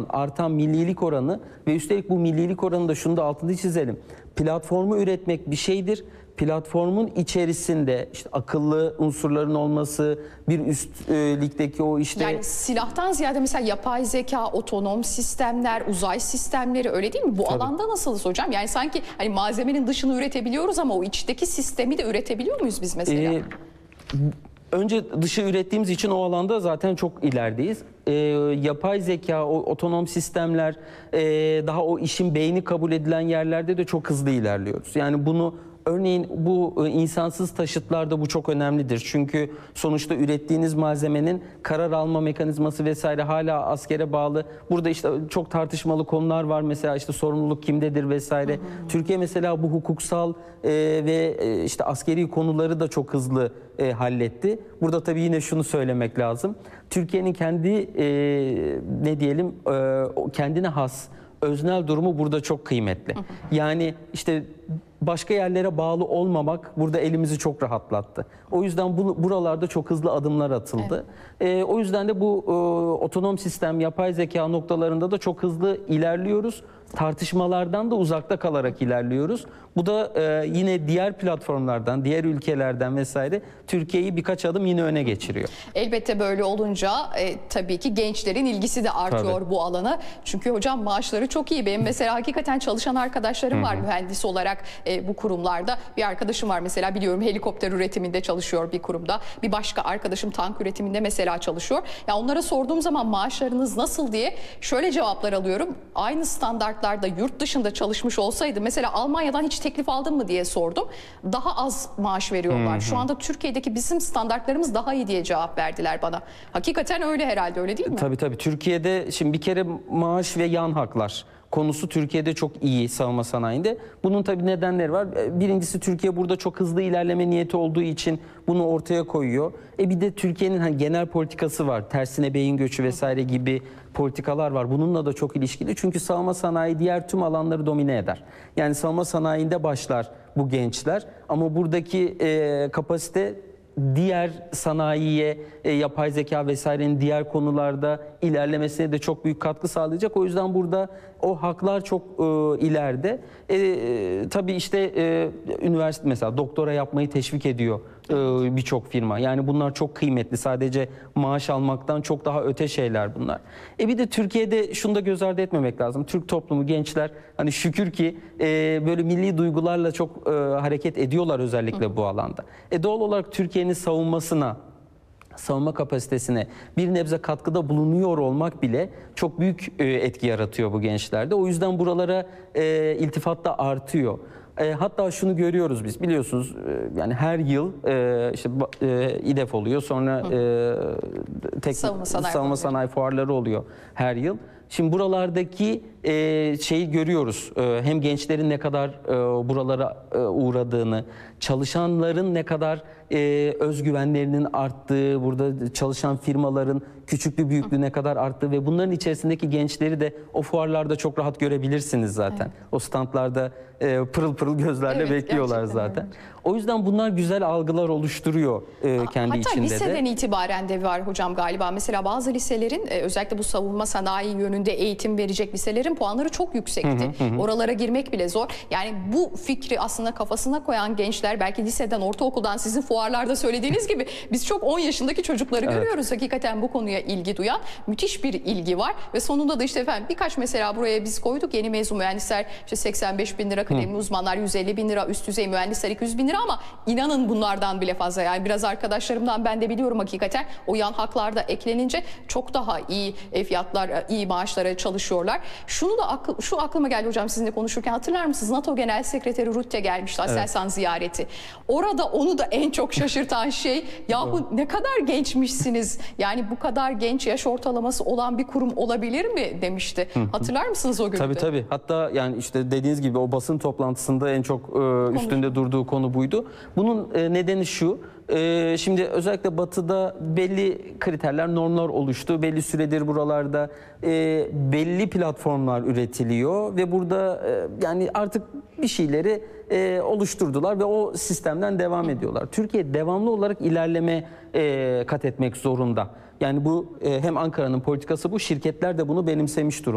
artan millilik oranı ve üstelik bu millilik oranı da şunu da altını çizelim. Platformu üretmek bir şeydir. Platformun içerisinde işte akıllı unsurların olması, bir üst ligdeki o işte... Yani silahtan ziyade mesela yapay zeka, otonom sistemler, uzay sistemleri, öyle değil mi? Bu alanda nasılız hocam? Yani sanki hani malzemenin dışını üretebiliyoruz ama o içteki sistemi de üretebiliyor muyuz biz mesela? Önce dışı ürettiğimiz için o alanda zaten çok ilerideyiz. Yapay zeka, o otonom sistemler, daha o işin beyni kabul edilen yerlerde de çok hızlı ilerliyoruz. Yani bunu örneğin bu insansız taşıtlarda bu çok önemlidir. Çünkü sonuçta ürettiğiniz malzemenin karar alma mekanizması vesaire hala askere bağlı. Burada işte çok tartışmalı konular var. Mesela işte sorumluluk kimdedir vesaire. Türkiye mesela bu hukuksal ve işte askeri konuları da çok hızlı halletti. Burada tabii yine şunu söylemek lazım. Türkiye'nin kendi ne diyelim kendine has öznel durumu burada çok kıymetli. Yani işte başka yerlere bağlı olmamak burada elimizi çok rahatlattı. O yüzden buralarda çok hızlı adımlar atıldı. Evet. O yüzden de bu otonom sistem, yapay zeka noktalarında da çok hızlı ilerliyoruz. Tartışmalardan da uzakta kalarak ilerliyoruz. Bu da yine diğer platformlardan, diğer ülkelerden vesaire Türkiye'yi birkaç adım yine öne geçiriyor. Elbette böyle olunca tabii ki gençlerin ilgisi de artıyor bu alana. Çünkü hocam maaşları çok iyi. Benim mesela hakikaten çalışan arkadaşlarım var mühendis olarak bu kurumlarda. Bir arkadaşım var mesela, biliyorum helikopter üretiminde çalışıyor bir kurumda. Bir başka arkadaşım tank üretiminde mesela çalışıyor. Ya onlara sorduğum zaman maaşlarınız nasıl diye şöyle cevaplar alıyorum. Aynı standartlarda yurt dışında çalışmış olsaydı, mesela Almanya'dan hiç teklif aldın mı diye sordum. Daha az maaş veriyorlar. Şu anda Türkiye'deki bizim standartlarımız daha iyi diye cevap verdiler bana. Hakikaten öyle herhalde, öyle değil mi? Tabii tabii. Türkiye'de şimdi bir kere maaş ve yan haklar konusu Türkiye'de çok iyi savunma sanayinde. Bunun tabii nedenleri var. Birincisi, Türkiye burada çok hızlı ilerleme niyeti olduğu için bunu ortaya koyuyor. Bir de Türkiye'nin hani genel politikası var. Tersine beyin göçü vesaire gibi politikalar var. Bununla da çok ilişkili. Çünkü savunma sanayi diğer tüm alanları domine eder. Yani savunma sanayinde başlar bu gençler ama buradaki kapasite diğer sanayiye, yapay zeka vesairenin diğer konularda ilerlemesine de çok büyük katkı sağlayacak. O yüzden burada o haklar çok ileride. Tabii işte üniversite mesela doktora yapmayı teşvik ediyor birçok firma. Yani bunlar çok kıymetli. Sadece maaş almaktan çok daha öte şeyler bunlar. Bir de Türkiye'de şunu da göz ardı etmemek lazım. Türk toplumu, gençler hani şükür ki böyle milli duygularla çok hareket ediyorlar özellikle bu alanda. Doğal olarak Türkiye'nin savunmasına, savunma kapasitesine bir nebze katkıda bulunuyor olmak bile çok büyük etki yaratıyor bu gençlerde. O yüzden buralara iltifat da artıyor. Hatta şunu görüyoruz biz, biliyorsunuz yani her yıl işte İDEF oluyor, sonra savunma sanayi fuarları oluyor her yıl. Şimdi buralardaki şeyi görüyoruz. Hem gençlerin ne kadar buralara uğradığını, çalışanların ne kadar özgüvenlerinin arttığı, burada çalışan firmaların küçüklü büyüklüğü ne kadar arttığı ve bunların içerisindeki gençleri de o fuarlarda çok rahat görebilirsiniz zaten. Evet. O standlarda pırıl pırıl gözlerle bekliyorlar zaten. Evet. O yüzden bunlar güzel algılar oluşturuyor kendi içinde de. Hatta liseden itibaren de var hocam galiba. Mesela bazı liselerin özellikle bu savunma sanayi yönünde eğitim verecek liselerin puanları çok yüksekti. Oralara girmek bile zor. Yani bu fikri aslında kafasına koyan gençler belki liseden, ortaokuldan, sizin fuarlarda söylediğiniz gibi biz çok 10 yaşındaki çocukları görüyoruz. Hakikaten bu konuya ilgi duyan müthiş bir ilgi var ve sonunda da işte efendim birkaç mesela buraya biz koyduk, yeni mezun mühendisler işte 85 bin lira, kıdemli uzmanlar 150 bin lira, üst düzey mühendisler 200 bin lira, ama inanın bunlardan bile fazla. Yani biraz arkadaşlarımdan ben de biliyorum hakikaten, o yan haklarda eklenince çok daha iyi fiyatlar, iyi maaşlara çalışıyorlar. Şunu da şu aklıma geldi hocam sizinle konuşurken, hatırlar mısınız? NATO Genel Sekreteri Rutte gelmişti Aselsan ziyareti. Orada onu da en çok şaşırtan şey, yahu ne kadar gençmişsiniz. Yani bu kadar genç yaş ortalaması olan bir kurum olabilir mi demişti. Hatırlar mısınız o günü? Tabii tabii. Hatta yani işte dediğiniz gibi o basın toplantısında en çok üstünde durduğu konu buydu. Bunun nedeni şu. Şimdi özellikle Batı'da belli kriterler, normlar oluştu. Belli süredir buralarda belli platformlar üretiliyor ve burada yani artık bir şeyleri oluşturdular ve o sistemden devam ediyorlar. Türkiye devamlı olarak ilerleme kat etmek zorunda. Yani bu hem Ankara'nın politikası bu, şirketler de bunu benimsemiş durumda.